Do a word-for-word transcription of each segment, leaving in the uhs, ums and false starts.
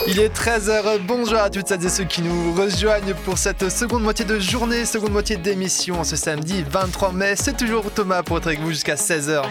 Il est treize heures, bonjour à toutes celles et ceux qui nous rejoignent pour cette seconde moitié de journée, seconde moitié d'émission ce samedi vingt-trois mai. C'est toujours Thomas pour être avec vous jusqu'à seize heures.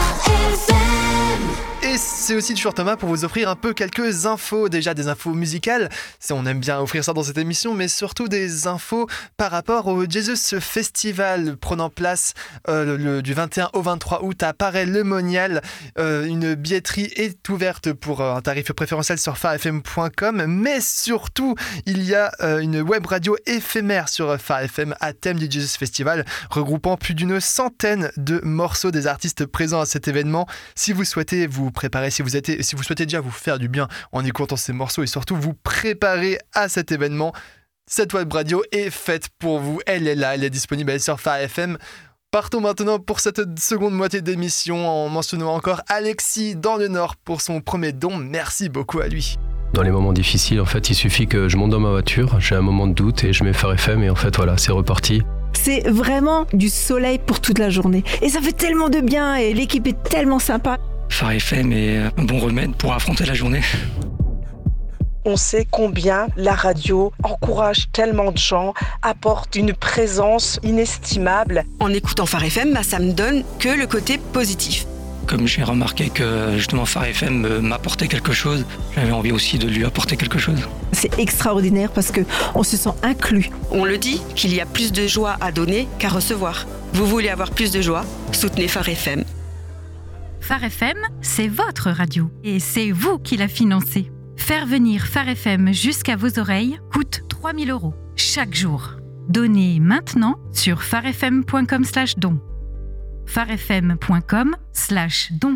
Et c'est aussi toujours Thomas pour vous offrir un peu quelques infos, déjà des infos musicales, on aime bien offrir ça dans cette émission, mais surtout des infos par rapport au Jesus Festival prenant place euh, le, le, du vingt et un au vingt-trois août à Paray-le-Monial. Euh, une billetterie est ouverte pour un tarif préférentiel sur phare f m point com, mais surtout il y a euh, une web radio éphémère sur Phare F M à thème du Jesus Festival, regroupant plus d'une centaine de morceaux des artistes présents à cet événement. Si vous souhaitez vous préparer, si vous, êtes, si vous souhaitez déjà vous faire du bien en écoutant ces morceaux et surtout vous préparer à cet événement, cette web radio est faite pour vous. Elle est là, elle est disponible sur Phare F M. Partons maintenant pour cette seconde moitié d'émission en mentionnant encore Alexis dans le Nord pour son premier don. Merci beaucoup à lui. Dans les moments difficiles, en fait, il suffit que je monte dans ma voiture, j'ai un moment de doute et je mets Phare F M et en fait, voilà, c'est reparti. C'est vraiment du soleil pour toute la journée. Et ça fait tellement de bien et l'équipe est tellement sympa. Phare F M est un bon remède pour affronter la journée. On sait combien la radio encourage tellement de gens, apporte une présence inestimable. En écoutant Phare F M, bah, ça me donne que le côté positif. Comme j'ai remarqué que justement Phare F M m'apportait quelque chose, j'avais envie aussi de lui apporter quelque chose. C'est extraordinaire parce qu'on se sent inclus. On le dit, qu'il y a plus de joie à donner qu'à recevoir. Vous voulez avoir plus de joie ? Soutenez Phare F M. Phare F M, c'est votre radio et c'est vous qui la financez. Faire venir Phare F M jusqu'à vos oreilles coûte trois mille euros chaque jour. Donnez maintenant sur pharefm point com slash don. pharefm point com slash don.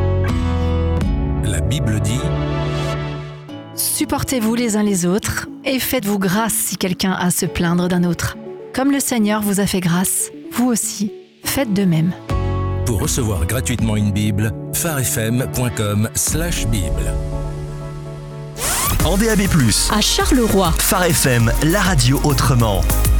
La Bible dit: supportez-vous les uns les autres et faites-vous grâce si quelqu'un a à se plaindre d'un autre. Comme le Seigneur vous a fait grâce, vous aussi, faites de même. Pour recevoir gratuitement une Bible, pharefm point com slash bible. En D A B plus, à Charleroi, Phare F M, la radio autrement.